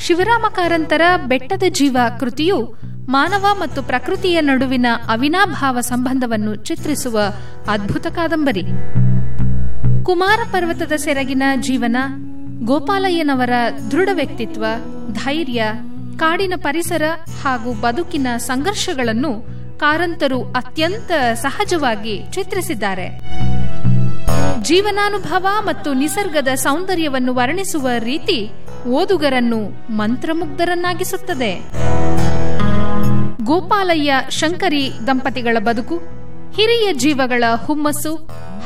ಶಿವರಾಮ ಕಾರಂತರ ಬೆಟ್ಟದ ಜೀವ ಕೃತಿಯು ಮಾನವ ಮತ್ತು ಪ್ರಕೃತಿಯ ನಡುವಿನ ಅವಿನಾಭಾವ ಸಂಬಂಧವನ್ನು ಚಿತ್ರಿಸುವ ಅದ್ಭುತ ಕಾದಂಬರಿ. ಕುಮಾರ ಪರ್ವತದ ಸೆರಗಿನ ಜೀವನ, ಗೋಪಾಲಯ್ಯನವರ ದೃಢ ವ್ಯಕ್ತಿತ್ವ, ಧೈರ್ಯ, ಕಾಡಿನ ಪರಿಸರ ಹಾಗೂ ಬದುಕಿನ ಸಂಘರ್ಷಗಳನ್ನು ಕಾರಂತರು ಅತ್ಯಂತ ಸಹಜವಾಗಿ ಚಿತ್ರಿಸಿದ್ದಾರೆ. ಜೀವನಾನುಭವ ಮತ್ತು ನಿಸರ್ಗದ ಸೌಂದರ್ಯವನ್ನು ವರ್ಣಿಸುವ ರೀತಿ ಓದುಗರನ್ನು ಮಂತ್ರಮುಗ್ಧರನ್ನಾಗಿಸುತ್ತದೆ. ಗೋಪಾಲಯ್ಯ ಶಂಕರಿ ದಂಪತಿಗಳ ಬದುಕು, ಹಿರಿಯ ಜೀವಗಳ ಹುಮ್ಮಸ್ಸು,